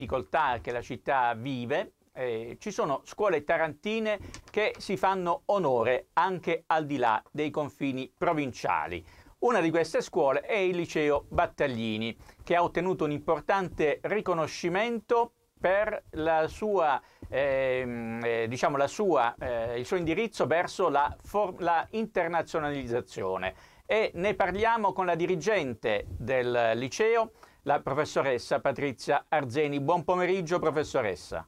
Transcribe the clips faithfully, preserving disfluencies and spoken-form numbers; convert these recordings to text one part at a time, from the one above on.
difficoltà che la città vive, eh, ci sono scuole tarantine che si fanno onore anche al di là dei confini provinciali. Una di queste scuole è il Liceo Battaglini, che ha ottenuto un importante riconoscimento per la sua, ehm, eh, diciamo la sua, eh, il suo indirizzo verso la, la internazionalizzazione. E ne parliamo con la dirigente del liceo, la professoressa Patrizia Arzeni. Buon pomeriggio, professoressa.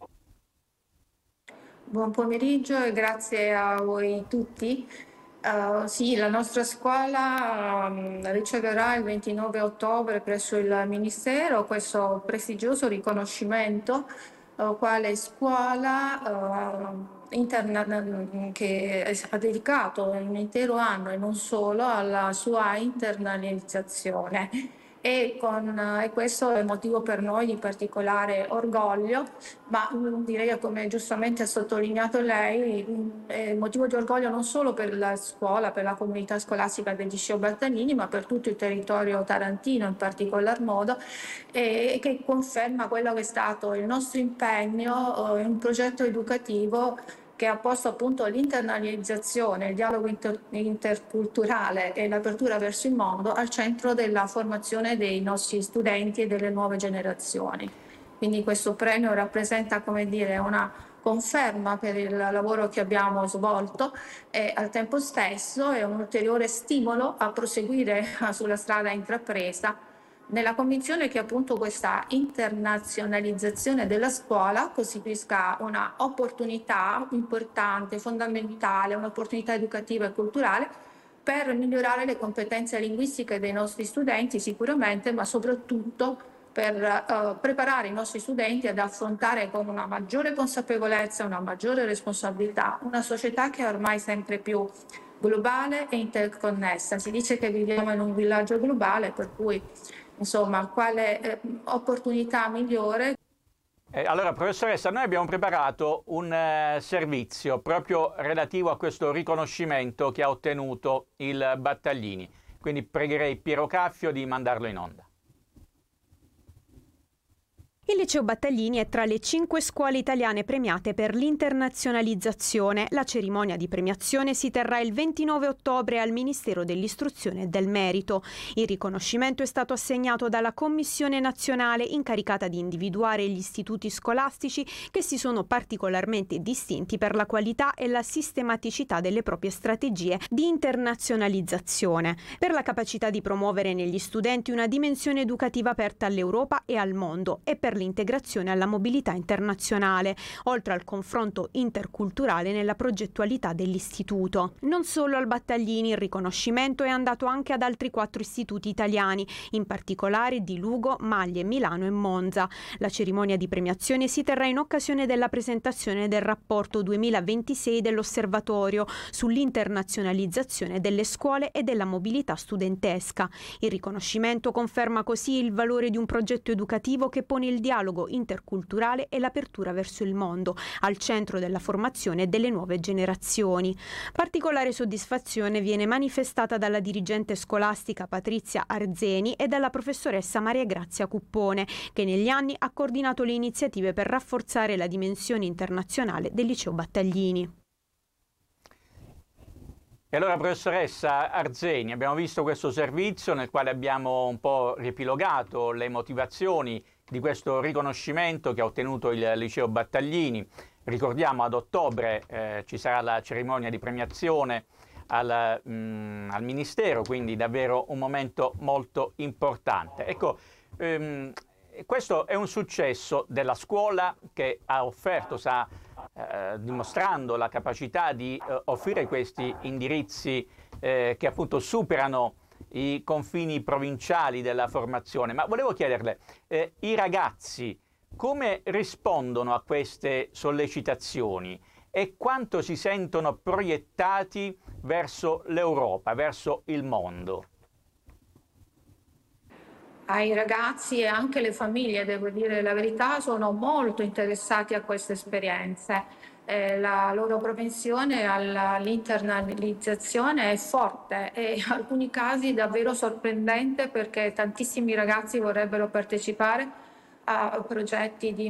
Buon pomeriggio e grazie a voi tutti. Uh, sì, la nostra scuola um, riceverà il ventinove ottobre presso il Ministero questo prestigioso riconoscimento uh, quale scuola uh, interna che ha dedicato un intero anno e non solo alla sua internalizzazione. E, con, e questo è motivo per noi di particolare orgoglio, ma direi, come giustamente ha sottolineato lei, è motivo di orgoglio non solo per la scuola, per la comunità scolastica del Liceo Battaglini, ma per tutto il territorio tarantino in particolar modo, e che conferma quello che è stato il nostro impegno in un progetto educativo che ha posto appunto l'internalizzazione, il dialogo inter interculturale e l'apertura verso il mondo al centro della formazione dei nostri studenti e delle nuove generazioni. Quindi questo premio rappresenta, come dire, una conferma per il lavoro che abbiamo svolto e al tempo stesso è un ulteriore stimolo a proseguire sulla strada intrapresa, nella convinzione che appunto questa internazionalizzazione della scuola costituisca una opportunità importante, fondamentale, un'opportunità educativa e culturale per migliorare le competenze linguistiche dei nostri studenti sicuramente, ma soprattutto per uh, preparare i nostri studenti ad affrontare con una maggiore consapevolezza, una maggiore responsabilità, una società che è ormai sempre più globale e interconnessa. Si dice che viviamo in un villaggio globale, per cui insomma, quale eh, opportunità migliore? Eh, allora, professoressa, noi abbiamo preparato un eh, servizio proprio relativo a questo riconoscimento che ha ottenuto il Battaglini. Quindi pregherei Piero Caffio di mandarlo in onda. Il Liceo Battaglini è tra le cinque scuole italiane premiate per l'internazionalizzazione. La cerimonia di premiazione si terrà il ventinove ottobre al Ministero dell'Istruzione e del Merito. Il riconoscimento è stato assegnato dalla Commissione nazionale incaricata di individuare gli istituti scolastici che si sono particolarmente distinti per la qualità e la sistematicità delle proprie strategie di internazionalizzazione, per la capacità di promuovere negli studenti una dimensione educativa aperta all'Europa e al mondo e per l'integrazione alla mobilità internazionale, oltre al confronto interculturale nella progettualità dell'istituto. Non solo al Battaglini, il riconoscimento è andato anche ad altri quattro istituti italiani, in particolare di Lugo, Maglie, Milano e Monza. La cerimonia di premiazione si terrà in occasione della presentazione del rapporto duemilaventisei dell'Osservatorio sull'internazionalizzazione delle scuole e della mobilità studentesca. Il riconoscimento conferma così il valore di un progetto educativo che pone il dialogo interculturale e l'apertura verso il mondo al centro della formazione delle nuove generazioni. Particolare soddisfazione viene manifestata dalla dirigente scolastica Patrizia Arzeni e dalla professoressa Maria Grazia Cuppone, che negli anni ha coordinato le iniziative per rafforzare la dimensione internazionale del Liceo Battaglini. E allora, professoressa Arzeni, abbiamo visto questo servizio nel quale abbiamo un po' riepilogato le motivazioni di questo riconoscimento che ha ottenuto il Liceo Battaglini. Ricordiamo, ad ottobre eh, ci sarà la cerimonia di premiazione al, mh, al Ministero, quindi davvero un momento molto importante. Ecco, ehm, questo è un successo della scuola che ha offerto, sta eh, dimostrando la capacità di eh, offrire questi indirizzi eh, che appunto superano i confini provinciali della formazione. Ma volevo chiederle, eh, i ragazzi come rispondono a queste sollecitazioni e quanto si sentono proiettati verso l'Europa, verso il mondo? Ai ragazzi e anche le famiglie, devo dire la verità, sono molto interessati a queste esperienze. Eh, la loro propensione all'internalizzazione è forte e in alcuni casi davvero sorprendente, perché tantissimi ragazzi vorrebbero partecipare a progetti di